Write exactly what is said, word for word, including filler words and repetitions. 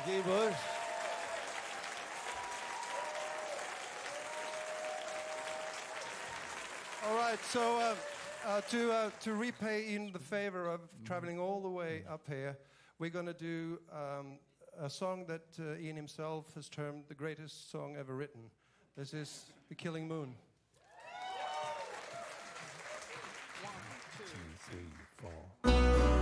Guy Bush. All right, so uh, uh, to uh, to repay Ian the favor of traveling all the way up here, we're going to do um, a song that uh, Ian himself has termed the greatest song ever written. This is The Killing Moon. One, two, three, four.